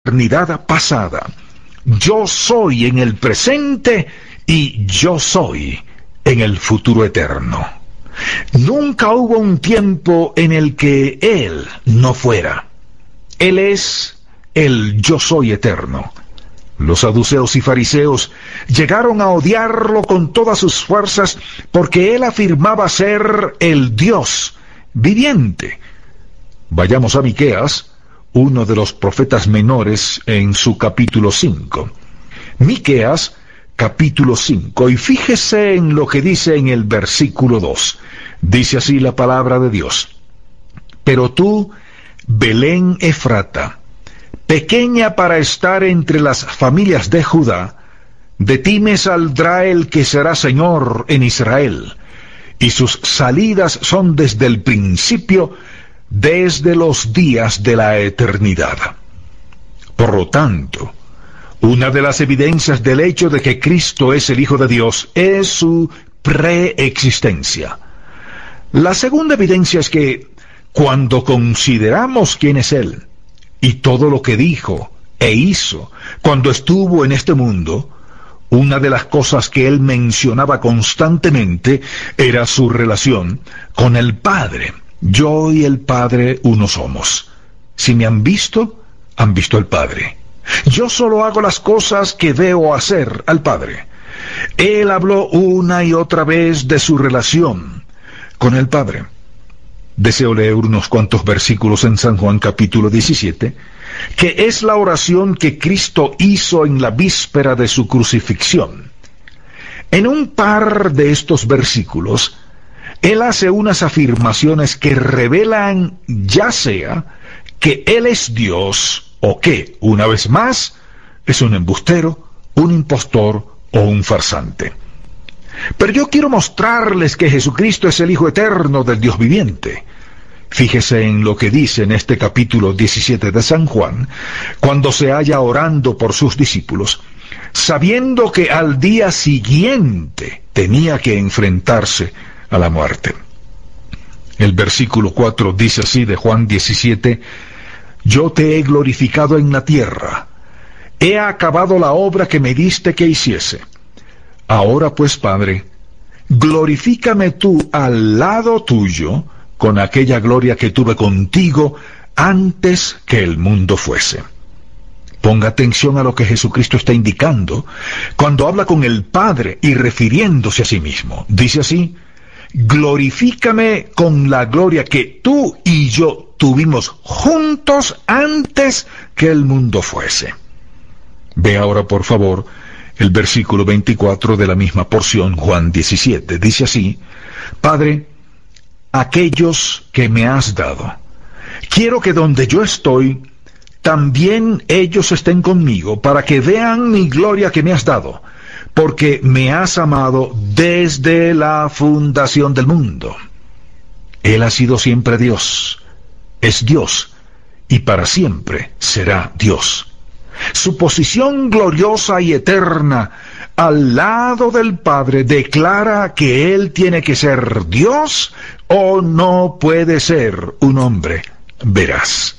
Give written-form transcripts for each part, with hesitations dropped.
eternidad pasada. Yo soy en el presente y yo soy en el futuro eterno. Nunca hubo un tiempo en el que Él no fuera. Él es el yo soy eterno. Los saduceos y fariseos llegaron a odiarlo con todas sus fuerzas porque Él afirmaba ser el Dios viviente. Vayamos a Miqueas, uno de los profetas menores, en su capítulo 5. Miqueas, capítulo 5, y fíjese en lo que dice en el versículo 2. Dice así la palabra de Dios: Pero tú, Belén Efrata, pequeña para estar entre las familias de Judá, de ti me saldrá el que será Señor en Israel, y sus salidas son desde el principio, desde los días de la eternidad. Por lo tanto, una de las evidencias del hecho de que Cristo es el Hijo de Dios es su preexistencia. La segunda evidencia es que, cuando consideramos quién es Él, y todo lo que dijo e hizo cuando estuvo en este mundo, una de las cosas que Él mencionaba constantemente era su relación con el Padre. Yo y el Padre uno somos. Si me han visto al Padre. Yo solo hago las cosas que veo hacer al Padre. Él habló una y otra vez de su relación con el Padre. Deseo leer unos cuantos versículos en San Juan capítulo 17, que es la oración que Cristo hizo en la víspera de su crucifixión. En un par de estos versículos, Él hace unas afirmaciones que revelan ya sea que Él es Dios o que, una vez más, es un embustero, un impostor o un farsante. Pero yo quiero mostrarles que Jesucristo es el Hijo eterno del Dios viviente. Fíjese en lo que dice en este capítulo 17 de San Juan, cuando se halla orando por sus discípulos, sabiendo que al día siguiente tenía que enfrentarse a la muerte. El versículo 4 dice así de Juan 17: Yo te he glorificado en la tierra, he acabado la obra que me diste que hiciese. Ahora pues, Padre, glorifícame tú al lado tuyo, con aquella gloria que tuve contigo antes que el mundo fuese. Ponga atención a lo que Jesucristo está indicando cuando habla con el Padre y refiriéndose a sí mismo. Dice así: glorifícame con la gloria que tú y yo tuvimos juntos antes que el mundo fuese. Ve ahora, por favor, el versículo 24 de la misma porción, Juan 17. Dice así: Padre, aquellos que me has dado, quiero que donde yo estoy, también ellos estén conmigo, para que vean mi gloria que me has dado, porque me has amado desde la fundación del mundo. Él ha sido siempre Dios, es Dios, y para siempre será Dios. Su posición gloriosa y eterna al lado del Padre declara que Él tiene que ser Dios o no puede ser un hombre veraz.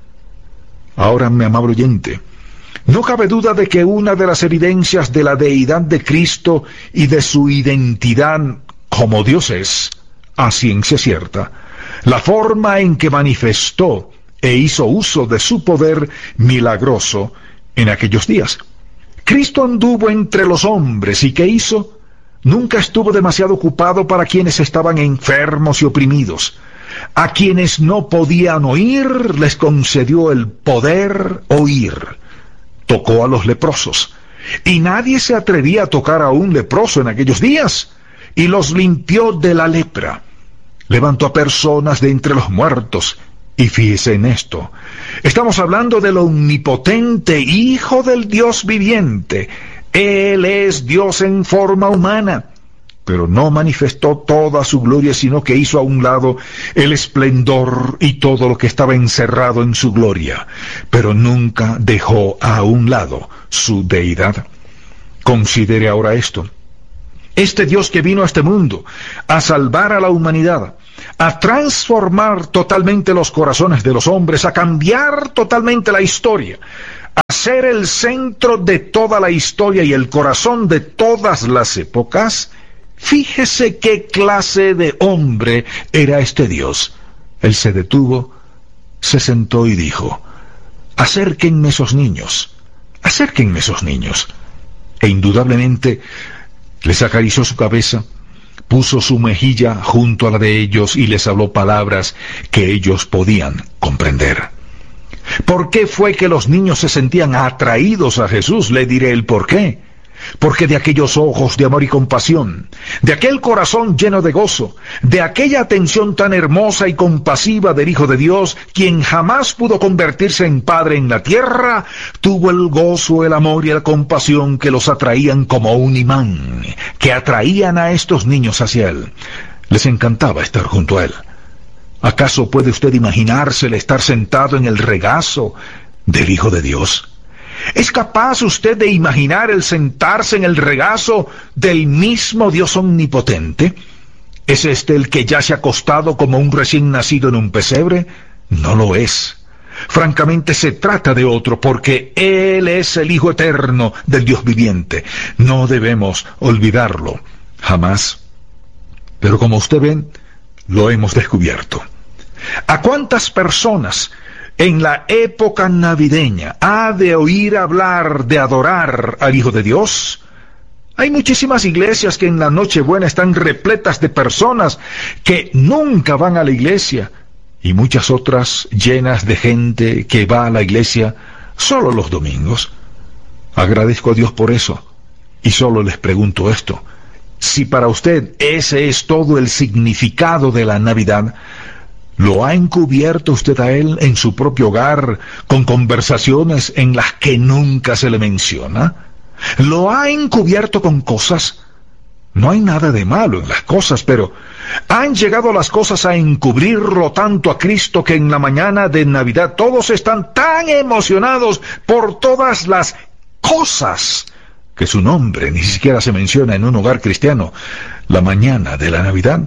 Ahora, mi amable oyente, no cabe duda de que una de las evidencias de la deidad de Cristo y de su identidad como Dios es, a ciencia cierta, la forma en que manifestó e hizo uso de su poder milagroso en aquellos días. Cristo anduvo entre los hombres, ¿y qué hizo? Nunca estuvo demasiado ocupado para quienes estaban enfermos y oprimidos. A quienes no podían oír, les concedió el poder oír. Tocó a los leprosos, y nadie se atrevía a tocar a un leproso en aquellos días, y los limpió de la lepra. Levantó a personas de entre los muertos, y fíjese en esto, estamos hablando del omnipotente Hijo del Dios viviente. Él es Dios en forma humana, pero no manifestó toda su gloria, sino que hizo a un lado el esplendor y todo lo que estaba encerrado en su gloria, pero nunca dejó a un lado su deidad. Considere ahora esto. Este Dios que vino a este mundo a salvar a la humanidad, a transformar totalmente los corazones de los hombres, a cambiar totalmente la historia, ser el centro de toda la historia y el corazón de todas las épocas, fíjese qué clase de hombre era este Dios. Él se detuvo, se sentó y dijo: acérquenme esos niños, acérquenme esos niños. E indudablemente les acarició su cabeza, puso su mejilla junto a la de ellos y les habló palabras que ellos podían comprender. ¿Por qué fue que los niños se sentían atraídos a Jesús? Le diré el por qué. Porque de aquellos ojos de amor y compasión, de aquel corazón lleno de gozo, de aquella atención tan hermosa y compasiva del Hijo de Dios, quien jamás pudo convertirse en Padre en la tierra, tuvo el gozo, el amor y la compasión que los atraían como un imán, que atraían a estos niños hacia Él. Les encantaba estar junto a Él. ¿Acaso puede usted imaginársele estar sentado en el regazo del Hijo de Dios? ¿Es capaz usted de imaginar el sentarse en el regazo del mismo Dios omnipotente? ¿Es este el que yace acostado como un recién nacido en un pesebre? No lo es. Francamente se trata de otro, porque Él es el Hijo eterno del Dios viviente. No debemos olvidarlo, jamás. Pero como usted ven, lo hemos descubierto. ¿A cuántas personas en la época navideña ha de oír hablar de adorar al Hijo de Dios? Hay muchísimas iglesias que en la Nochebuena están repletas de personas que nunca van a la iglesia, y muchas otras llenas de gente que va a la iglesia solo los domingos. Agradezco a Dios por eso, y solo les pregunto esto: si para usted ese es todo el significado de la Navidad, ¿lo ha encubierto usted a Él en su propio hogar con conversaciones en las que nunca se le menciona? ¿Lo ha encubierto con cosas? No hay nada de malo en las cosas, pero han llegado las cosas a encubrirlo tanto a Cristo que en la mañana de Navidad todos están tan emocionados por todas las cosas que su nombre ni siquiera se menciona en un hogar cristiano la mañana de la Navidad.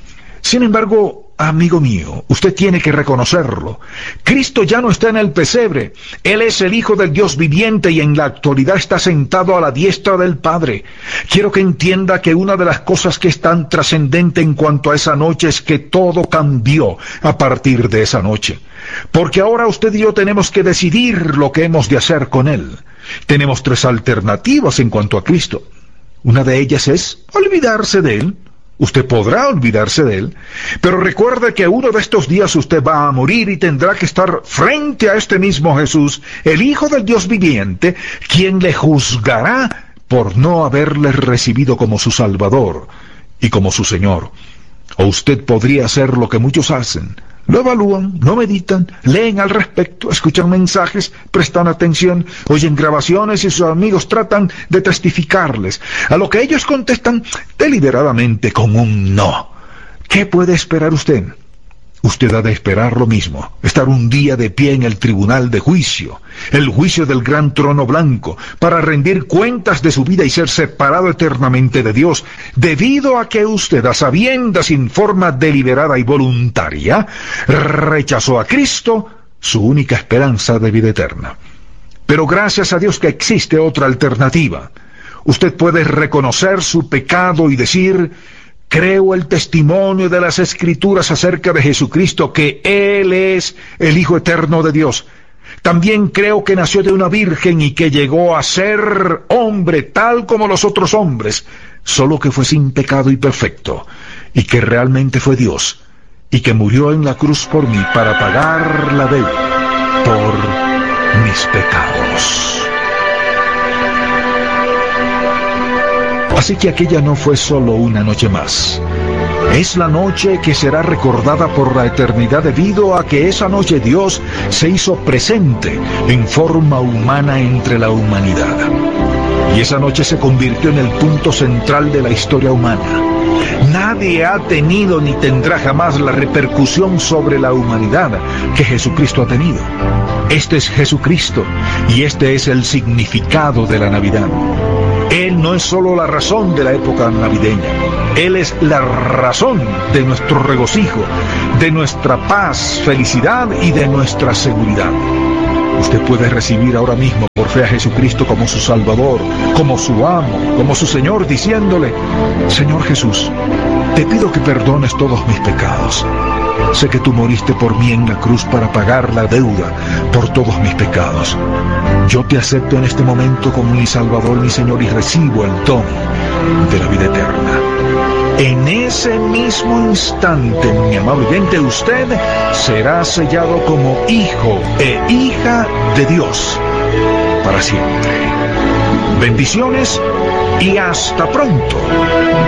Sin embargo, amigo mío, usted tiene que reconocerlo. Cristo ya no está en el pesebre. Él es el Hijo del Dios viviente y en la actualidad está sentado a la diestra del Padre. Quiero que entienda que una de las cosas que es tan trascendente en cuanto a esa noche es que todo cambió a partir de esa noche. Porque ahora usted y yo tenemos que decidir lo que hemos de hacer con Él. Tenemos 3 alternativas en cuanto a Cristo. Una de ellas es olvidarse de Él. Usted podrá olvidarse de Él, pero recuerde que uno de estos días usted va a morir y tendrá que estar frente a este mismo Jesús, el Hijo del Dios viviente, quien le juzgará por no haberle recibido como su Salvador y como su Señor. O usted podría hacer lo que muchos hacen: lo evalúan, lo meditan, leen al respecto, escuchan mensajes, prestan atención, oyen grabaciones y sus amigos tratan de testificarles, a lo que ellos contestan deliberadamente con un no. ¿Qué puede esperar usted? Usted ha de esperar lo mismo, estar un día de pie en el tribunal de juicio, el juicio del gran trono blanco, para rendir cuentas de su vida y ser separado eternamente de Dios, debido a que usted, a sabiendas, en forma deliberada y voluntaria, rechazó a Cristo, su única esperanza de vida eterna. Pero gracias a Dios que existe otra alternativa. Usted puede reconocer su pecado y decir: creo el testimonio de las Escrituras acerca de Jesucristo, que Él es el Hijo eterno de Dios. También creo que nació de una virgen y que llegó a ser hombre tal como los otros hombres, solo que fue sin pecado y perfecto, y que realmente fue Dios, y que murió en la cruz por mí para pagar la deuda por mis pecados. Así que aquella no fue solo una noche más. Es la noche que será recordada por la eternidad debido a que esa noche Dios se hizo presente en forma humana entre la humanidad. Y esa noche se convirtió en el punto central de la historia humana. Nadie ha tenido ni tendrá jamás la repercusión sobre la humanidad que Jesucristo ha tenido. Este es Jesucristo y este es el significado de la Navidad. Él no es solo la razón de la época navideña, Él es la razón de nuestro regocijo, de nuestra paz, felicidad y de nuestra seguridad. Usted puede recibir ahora mismo por fe a Jesucristo como su Salvador, como su amo, como su Señor, diciéndole: Señor Jesús, te pido que perdones todos mis pecados. Sé que tú moriste por mí en la cruz para pagar la deuda por todos mis pecados. Yo te acepto en este momento como mi Salvador, mi Señor, y recibo el don de la vida eterna. En ese mismo instante, mi amable oyente, usted será sellado como hijo e hija de Dios para siempre. Bendiciones y hasta pronto.